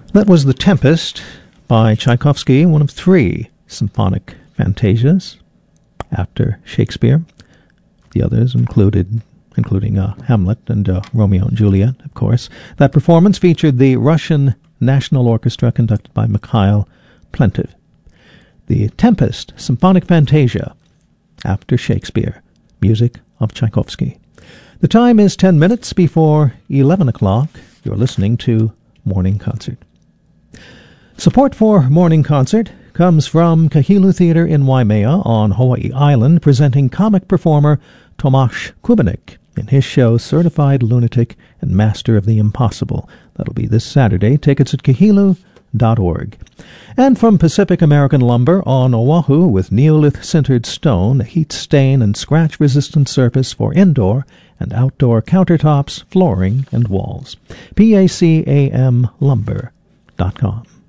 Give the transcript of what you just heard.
That was The Tempest by Tchaikovsky, one of three symphonic fantasias after Shakespeare. The others including Hamlet and Romeo and Juliet, of course. That performance featured the Russian National Orchestra conducted by Mikhail Plentev. The Tempest, Symphonic Fantasia after Shakespeare, music of Tchaikovsky. The time is 10 minutes before 11 o'clock. You're listening to Morning Concert. Support for Morning Concert comes from Kahilu Theater in Waimea on Hawaii Island, presenting comic performer Tomasz Kubenik in his show Certified Lunatic and Master of the Impossible. That'll be this Saturday. Tickets at kahilu.org. And from Pacific American Lumber on Oahu with Neolith-sintered stone, a heat stain and scratch-resistant surface for indoor and outdoor countertops, flooring, and walls. PACAMLumber.com.